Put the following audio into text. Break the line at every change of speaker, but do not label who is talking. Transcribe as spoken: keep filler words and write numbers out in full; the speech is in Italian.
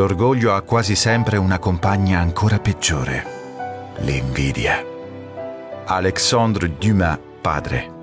l'orgoglio ha quasi sempre una compagna ancora peggiore: l'invidia. Alexandre Dumas, padre.